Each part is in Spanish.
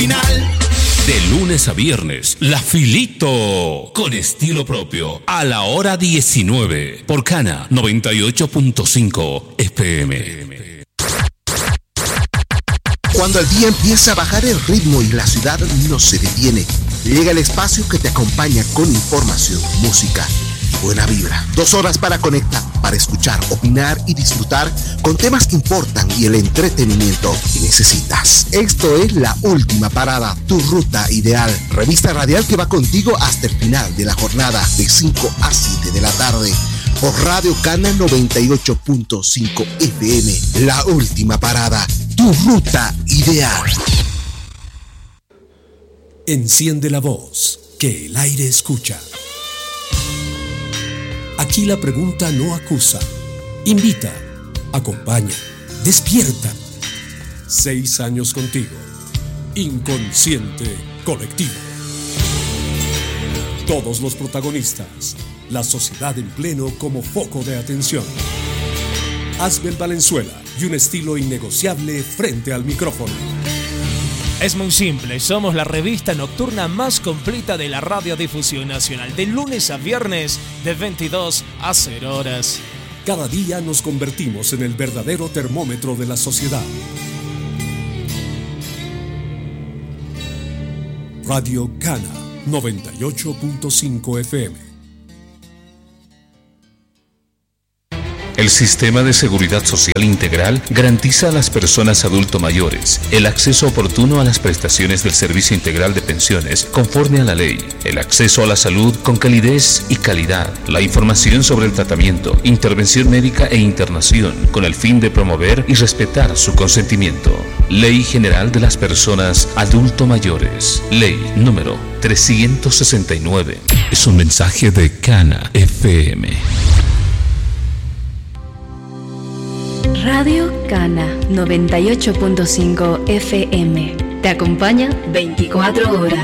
Final. De lunes a viernes, La Filito, con estilo propio, a la hora 19, por Cana 98.5 FM. Cuando el día empieza a bajar el ritmo y la ciudad no se detiene, llega el espacio que te acompaña con información, música, buena vibra. 2 horas para conectar, para escuchar, opinar y disfrutar con temas que importan y el entretenimiento que necesitas. Esto es La Última Parada, tu ruta ideal. Revista radial que va contigo hasta el final de la jornada, de 5 a 7 de la tarde. Por Radio Cana 98.5 FM. La Última Parada, tu ruta ideal. Enciende la voz, que el aire escucha. Aquí la pregunta no acusa, invita, acompaña, despierta. 6 años contigo, inconsciente colectivo. Todos los protagonistas, la sociedad en pleno como foco de atención. Asbel Valenzuela y un estilo innegociable frente al micrófono. Es muy simple, somos la revista nocturna más completa de la radiodifusión nacional, de lunes a viernes, de 22 a 0 horas. Cada día nos convertimos en el verdadero termómetro de la sociedad. Radio Cana 98.5 FM. El Sistema de Seguridad Social Integral garantiza a las personas adulto mayores el acceso oportuno a las prestaciones del Servicio Integral de Pensiones conforme a la ley, el acceso a la salud con calidez y calidad, la información sobre el tratamiento, intervención médica e internación con el fin de promover y respetar su consentimiento. Ley General de las Personas Adulto Mayores, Ley número 369. Es un mensaje de Cana FM. Radio Cana 98.5 FM. Te acompaña 24 horas.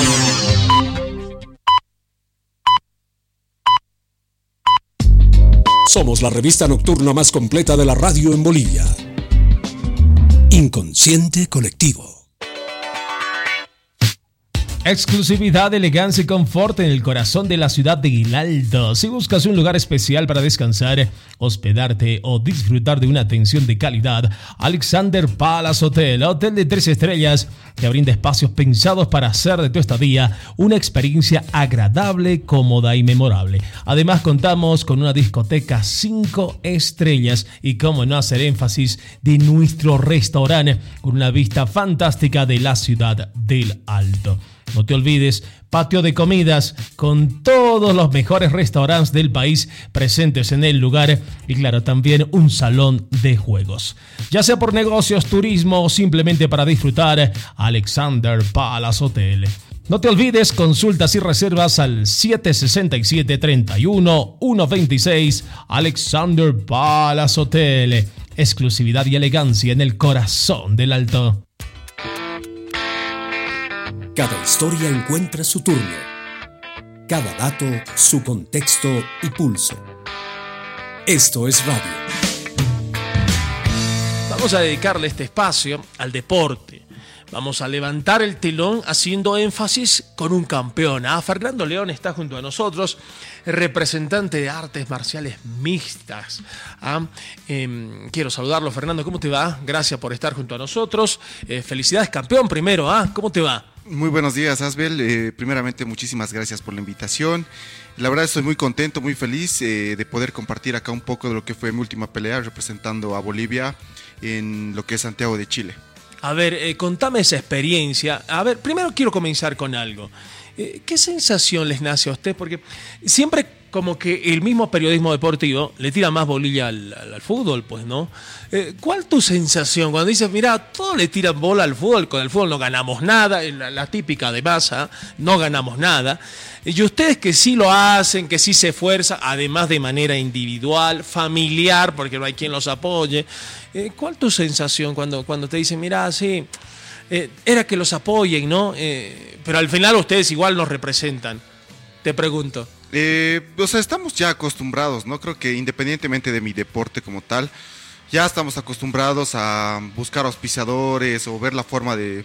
Somos la revista nocturna más completa de la radio en Bolivia. Inconsciente colectivo. Exclusividad, elegancia y confort en el corazón de la ciudad de Guilaldo. Si buscas un lugar especial para descansar, hospedarte o disfrutar de una atención de calidad, Alexander Palace Hotel, hotel de 3 estrellas que brinda espacios pensados para hacer de tu estadía una experiencia agradable, cómoda y memorable. Además contamos con una discoteca 5 estrellas y cómo no hacer énfasis de nuestro restaurante con una vista fantástica de la ciudad del Alto. No te olvides, patio de comidas con todos los mejores restaurantes del país presentes en el lugar y claro, también un salón de juegos. Ya sea por negocios, turismo o simplemente para disfrutar, Alexander Palace Hotel. No te olvides, consultas y reservas al 767-31-126 Alexander Palace Hotel. Exclusividad y elegancia en el corazón del Alto. Cada historia encuentra su turno. Cada dato, su contexto y pulso. Esto es radio. Vamos a dedicarle este espacio al deporte. Vamos a levantar el telón haciendo énfasis con un campeón. Fernando León está junto a nosotros, representante de artes marciales mixtas. Quiero saludarlo, Fernando. ¿Cómo te va? Gracias por estar junto a nosotros. Felicidades, campeón, primero. ¿Cómo te va? Muy buenos días, Asbel. Primeramente, muchísimas gracias por la invitación. La verdad estoy muy contento, muy feliz de poder compartir acá un poco de lo que fue mi última pelea representando a Bolivia en lo que es Santiago de Chile. A ver, contame esa experiencia. A ver, primero quiero comenzar con algo. ¿Qué sensación les nace a usted? Porque siempre como que el mismo periodismo deportivo le tira más bolilla al fútbol, pues, ¿no? ¿Cuál es tu sensación cuando dices, mira, todos le tiran bola al fútbol, con el fútbol no ganamos nada, la típica de masa, no ganamos nada, y ustedes que sí lo hacen, que sí se esfuerzan, además de manera individual, familiar, porque no hay quien los apoye, ¿cuál es tu sensación cuando te dicen, mira, sí, era que los apoyen, ¿no? Pero al final ustedes igual nos representan, te pregunto. Estamos ya acostumbrados, ¿no? Creo que independientemente de mi deporte como tal, ya estamos acostumbrados a buscar auspiciadores o ver la forma de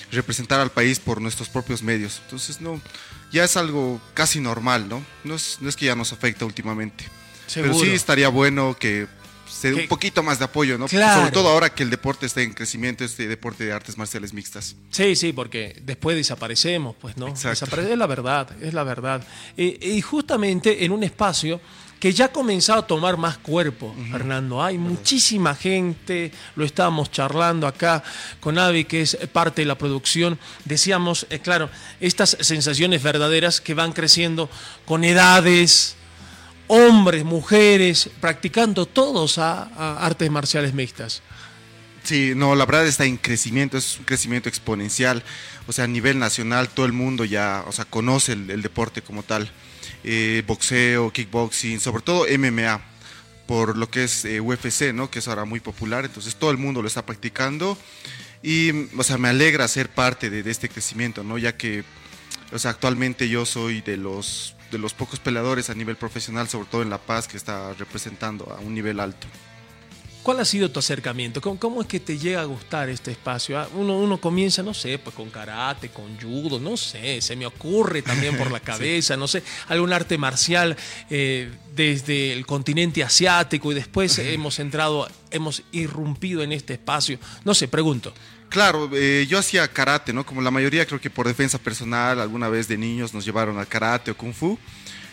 representar al país por nuestros propios medios. Entonces, no, ya es algo casi normal, ¿no? No es que ya nos afecta últimamente. Seguro. Pero sí estaría bueno que se dé un poquito más de apoyo, ¿no? Claro. Sobre todo ahora que el deporte está en crecimiento, este deporte de artes marciales mixtas. Sí, porque después desaparecemos, pues, ¿no? Exacto. Es la verdad. Y justamente en un espacio que ya ha comenzado a tomar más cuerpo, Fernando. Hay muchísima gente, lo estábamos charlando acá con Avi, que es parte de la producción. Decíamos, claro, estas sensaciones verdaderas que van creciendo con edades, hombres, mujeres, practicando todos a artes marciales mixtas. Sí, no, la verdad está en crecimiento, es un crecimiento exponencial. O sea, a nivel nacional todo el mundo ya, o sea, conoce el deporte como tal. Boxeo, kickboxing, sobre todo MMA, por lo que es UFC, ¿no? Que es ahora muy popular, entonces todo el mundo lo está practicando y, o sea, me alegra ser parte de este crecimiento, ¿no? Ya que, o sea, actualmente yo soy de los pocos peleadores a nivel profesional, sobre todo en La Paz, que está representando a un nivel alto. ¿Cuál ha sido tu acercamiento? ¿Cómo es que te llega a gustar este espacio? Uno comienza, no sé, pues con karate, con judo, no sé, se me ocurre también por la cabeza, sí. No sé, algún arte marcial desde el continente asiático y después hemos irrumpido en este espacio. No sé, pregunto. Claro, yo hacía karate, ¿no? Como la mayoría, creo que por defensa personal, alguna vez de niños nos llevaron al karate o kung fu.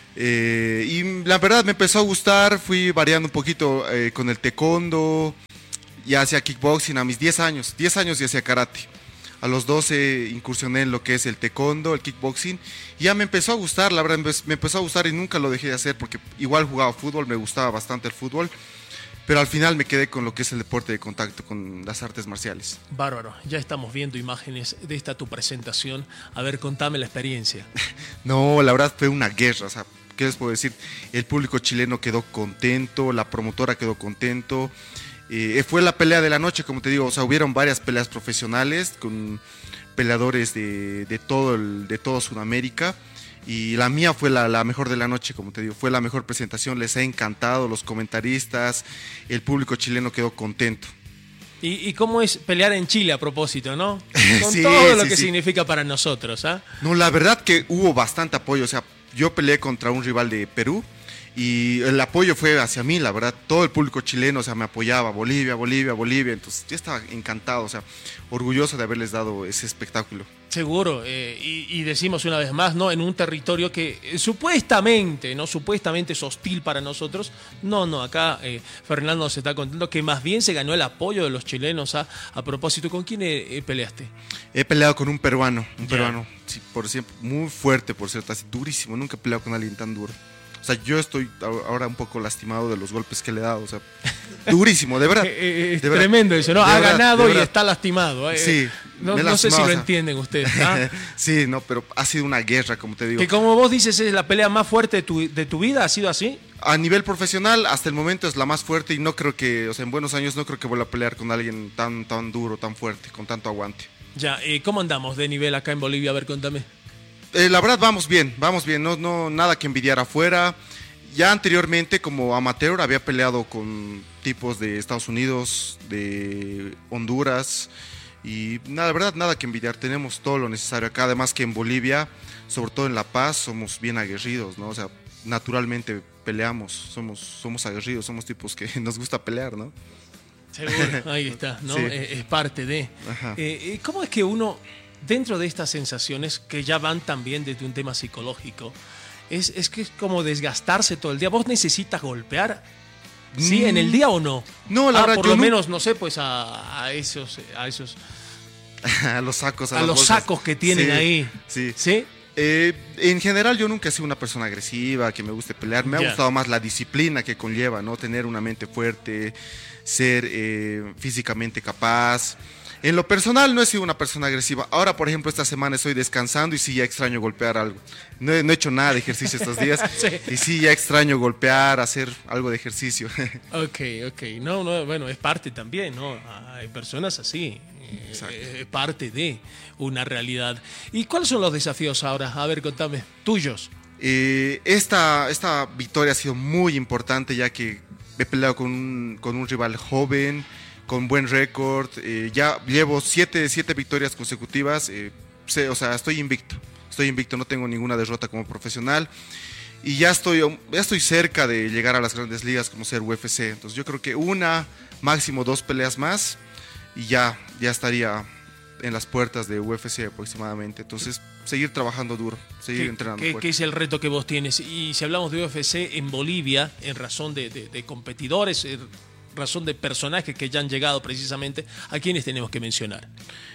Y la verdad me empezó a gustar, fui variando un poquito con el taekwondo, ya hacía kickboxing a mis 10 años ya hacía karate. A los 12 incursioné en lo que es el taekwondo, el kickboxing, y ya me empezó a gustar, la verdad me empezó a gustar y nunca lo dejé de hacer porque igual jugaba fútbol, me gustaba bastante el fútbol, pero al final me quedé con lo que es el deporte de contacto, con las artes marciales. Bárbaro, ya estamos viendo imágenes de esta tu presentación. A ver, contame la experiencia. No, la verdad fue una guerra, o sea, ¿qué les puedo decir? El público chileno quedó contento, la promotora quedó contento. Fue la pelea de la noche, como te digo, o sea, hubieron varias peleas profesionales con peleadores de todo Sudamérica. Y la mía fue la mejor de la noche, como te digo, fue la mejor presentación, les ha encantado, los comentaristas, el público chileno quedó contento. ¿Y cómo es pelear en Chile a propósito, no? Con Sí, todo lo sí, que sí. significa para nosotros, ¿ah? No, la verdad que hubo bastante apoyo, o sea, yo peleé contra un rival de Perú y el apoyo fue hacia mí, la verdad, todo el público chileno, o sea, me apoyaba, Bolivia, entonces yo estaba encantado, o sea, orgulloso de haberles dado ese espectáculo. Seguro, y decimos una vez más, ¿no? En un territorio que supuestamente es hostil para nosotros. No, acá Fernando se está contando que más bien se ganó el apoyo de los chilenos. A propósito, ¿con quién peleaste? He peleado con un peruano, sí, por siempre, muy fuerte, por cierto, así durísimo, nunca he peleado con alguien tan duro. O sea, yo estoy ahora un poco lastimado de los golpes que le he dado, o sea, durísimo, de verdad. Es de verdad. tremendo eso, ¿no? De Ha verdad, ganado de y verdad. está lastimado. Sí. No sé si lo entienden ustedes. ¿Ah? Sí, no, pero ha sido una guerra, como te digo. Que como vos dices, es la pelea más fuerte de tu vida, ¿ha sido así? A nivel profesional, hasta el momento es la más fuerte y no creo que, o sea, en buenos años no creo que vuelva a pelear con alguien tan duro, tan fuerte, con tanto aguante. Ya, ¿cómo andamos de nivel acá en Bolivia? A ver, contame. La verdad, vamos bien, no nada que envidiar afuera. Ya anteriormente, como amateur, había peleado con tipos de Estados Unidos, de Honduras, y la verdad, nada que envidiar. Tenemos todo lo necesario acá. Además que en Bolivia, sobre todo en La Paz, somos bien aguerridos, ¿no? O sea, naturalmente peleamos, somos aguerridos, somos tipos que nos gusta pelear, ¿no? Seguro, ahí está, ¿no? Sí. Es parte de. Ajá. ¿Cómo es que uno, dentro de estas sensaciones que ya van también desde un tema psicológico, es que es como desgastarse todo el día? ¿Vos necesitas golpear? ¿Sí? ¿En el día o no? No, la verdad, por yo lo no- menos, no sé, pues a esos A los sacos, a las los bolsas. sacos que tienen Sí, ahí. Sí. ¿Sí? En general yo nunca he sido una persona agresiva, que me guste pelear. Me ha Ya. gustado más la disciplina que conlleva, ¿no? Tener una mente fuerte, ser físicamente capaz. En lo personal no he sido una persona agresiva. Ahora, por ejemplo, esta semana estoy descansando y sí ya extraño golpear algo. No he hecho nada de ejercicio estos días. Sí. Y sí ya extraño golpear, hacer algo de ejercicio. Ok. No, bueno, es parte también, ¿no? Hay personas así. Exacto. Es parte de una realidad. ¿Y cuáles son los desafíos ahora? A ver, contame. Tuyos. Esta victoria ha sido muy importante ya que he peleado con un rival joven, con buen récord. Ya llevo 7 victorias consecutivas. O sea, estoy invicto, no tengo ninguna derrota como profesional. Y ya estoy cerca de llegar a las grandes ligas como ser UFC. Entonces yo creo que máximo 2 peleas más y ya estaría en las puertas de UFC aproximadamente. Entonces seguir trabajando duro, seguir entrenando fuerte. ¿Qué es el reto que vos tienes? Y si hablamos de UFC en Bolivia, en razón de competidores, en razón de personajes que ya han llegado precisamente, ¿a quiénes tenemos que mencionar?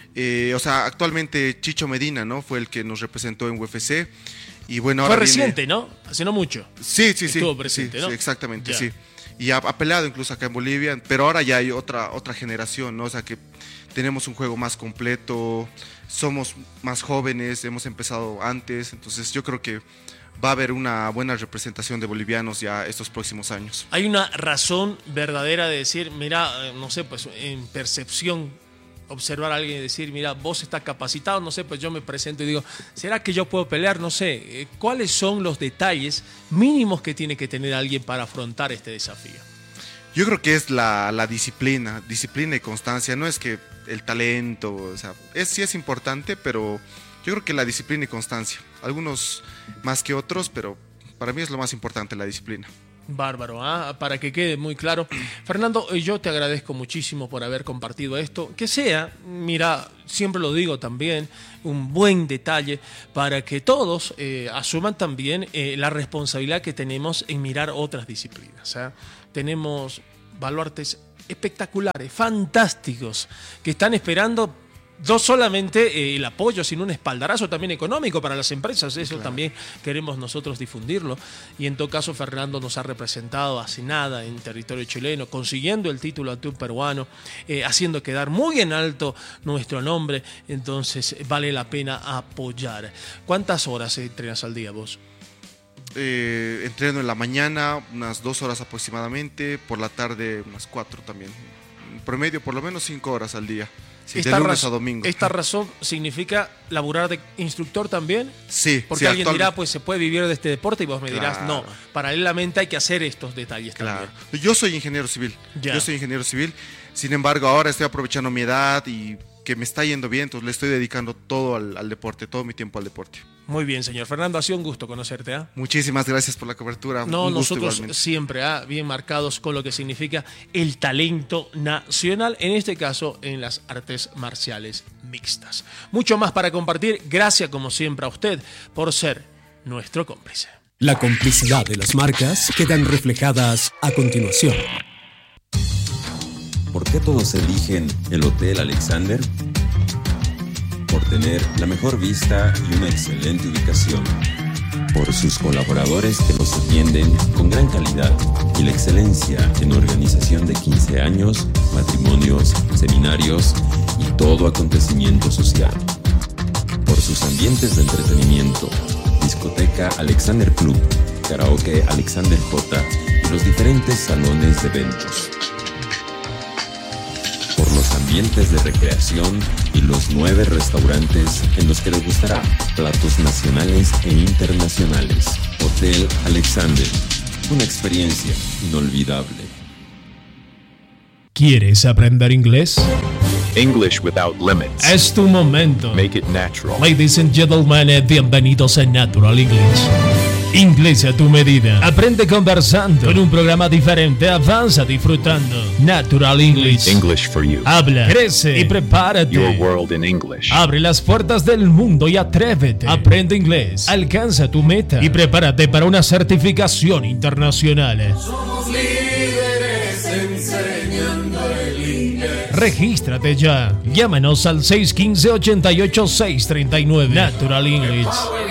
O sea, actualmente Chicho Medina, ¿no? Fue el que nos representó en UFC. Y bueno, fue reciente, ¿no? Hace no mucho. Sí. Estuvo presente, ¿no? Sí, exactamente, ya. sí. Y ha peleado incluso acá en Bolivia, pero ahora ya hay otra generación, ¿no? O sea que tenemos un juego más completo, somos más jóvenes, hemos empezado antes, entonces yo creo que va a haber una buena representación de bolivianos ya estos próximos años. Hay una razón verdadera de decir, mira, no sé, pues en percepción, observar a alguien y decir, mira, vos estás capacitado, no sé, pues yo me presento y digo, ¿será que yo puedo pelear? No sé, ¿cuáles son los detalles mínimos que tiene que tener alguien para afrontar este desafío? Yo creo que es la disciplina y constancia, no es que el talento, o sea, sí es importante, pero yo creo que la disciplina y constancia, algunos más que otros, pero para mí es lo más importante, la disciplina. Bárbaro, para que quede muy claro. Fernando, yo te agradezco muchísimo por haber compartido esto. Que sea, mira, siempre lo digo también, un buen detalle para que todos asuman también la responsabilidad que tenemos en mirar otras disciplinas. Tenemos baluartes espectaculares, fantásticos, que están esperando no solamente el apoyo, sino un espaldarazo también económico para las empresas. Eso claro. También queremos nosotros difundirlo. Y en todo caso, Fernando nos ha representado hace nada en territorio chileno, consiguiendo el título ante un peruano, haciendo quedar muy en alto nuestro nombre. Entonces, vale la pena apoyar. ¿Cuántas horas entrenas al día vos? Entreno en la mañana unas 2 horas aproximadamente, por la tarde unas 4 también. En promedio, por lo menos 5 horas al día. Sí, de lunes a domingo. ¿Esta razón significa laburar de instructor también? Sí. Porque alguien dirá, pues se puede vivir de este deporte, y vos me dirás, no, paralelamente hay que hacer estos detalles también. Yo soy ingeniero civil. Sin embargo, ahora estoy aprovechando mi edad y que me está yendo bien, entonces le estoy dedicando todo al deporte, todo mi tiempo al deporte. Muy bien, señor Fernando, ha sido un gusto conocerte. Muchísimas gracias por la cobertura. No, nosotros siempre bien marcados con lo que significa el talento nacional, en este caso en las artes marciales mixtas. Mucho más para compartir. Gracias como siempre a usted por ser nuestro cómplice. La complicidad de las marcas quedan reflejadas a continuación. ¿Por qué todos eligen el Hotel Alexander? Por tener la mejor vista y una excelente ubicación. Por sus colaboradores que los atienden con gran calidad y la excelencia en organización de 15 años, matrimonios, seminarios y todo acontecimiento social. Por sus ambientes de entretenimiento, discoteca Alexander Club, karaoke Alexander J y los diferentes salones de eventos. Por los ambientes de recreación y los 9 restaurantes en los que les gustará platos nacionales e internacionales. Hotel Alexander, una experiencia inolvidable. ¿Quieres aprender inglés? English without limits. Es tu momento. Make it natural. Ladies and gentlemen, bienvenidos a Natural English. Inglés a tu medida. Aprende conversando. Con un programa diferente, avanza disfrutando. Natural English. English for you. Habla, crece y prepárate. Your world in English. Abre las puertas del mundo y atrévete. Aprende inglés. Alcanza tu meta y prepárate para una certificación internacional. Somos líderes enseñando el inglés. Regístrate ya. Llámanos al 615-88-639. Natural English.